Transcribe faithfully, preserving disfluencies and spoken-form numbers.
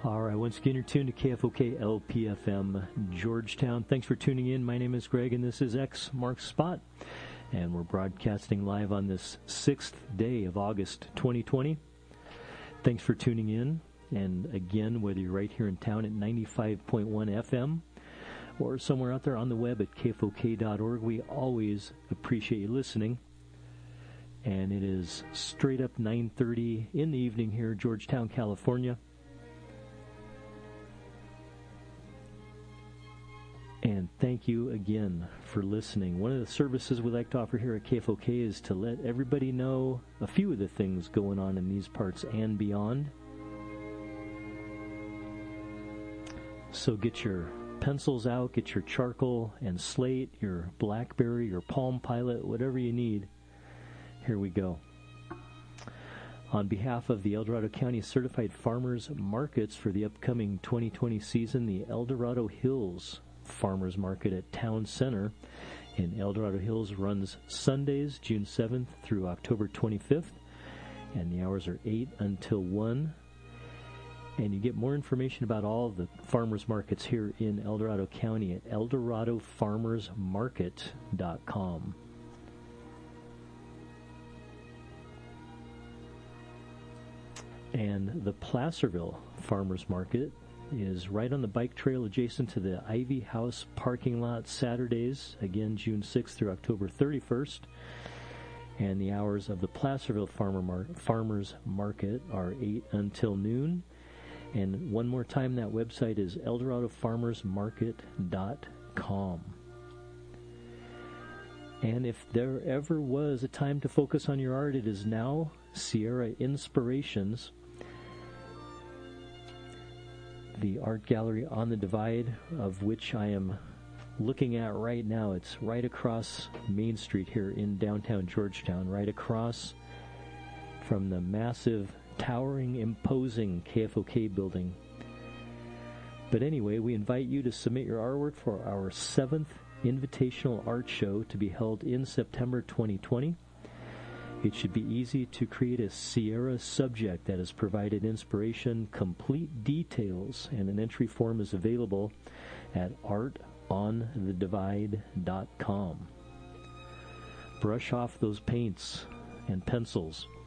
All right, once again, you're tuned to K F O K L P F M Georgetown. Thanks for tuning in. My name is Greg, and this is X Marks Spot. And we're broadcasting live on this sixth day of August twenty twenty. Thanks for tuning in. And again, whether you're right here in town at ninety-five point one F M or somewhere out there on the web at K F O K dot org, we always appreciate you listening. And it is straight up nine thirty in the evening here in Georgetown, California. And thank you again for listening. One of the services we like to offer here at K F O K is to let everybody know a few of the things going on in these parts and beyond. So get your pencils out, get your charcoal and slate, your BlackBerry, your Palm Pilot, whatever you need. Here we go. On behalf of the El Dorado County Certified Farmers Markets for the upcoming twenty twenty season, the El Dorado Hills Farmers Market at Town Center in El Dorado Hills runs Sundays, June seventh through October twenty-fifth, and the hours are eight until one. And you get more information about all of the farmers markets here in El Dorado County at el dorado farmers market dot com. And the Placerville Farmers Market is right on the bike trail adjacent to the Ivy House parking lot, Saturdays, again June sixth through October thirty-first. And the hours of the Placerville Farmer Mar- Farmers Market are eight until noon. And one more time, that website is el dorado farmers market dot com. And if there ever was a time to focus on your art, it is now. Sierra Inspirations, the art gallery on the Divide, of which I am looking at right now. It's right across Main Street here in downtown Georgetown, right across from the massive, towering, imposing K F O K building. But anyway, we invite you to submit your artwork for our seventh Invitational Art Show to be held in September twenty twenty. It should be easy to create a Sierra subject that has provided inspiration, complete details, and an entry form is available at art on the divide dot com. Brush off those paints and pencils.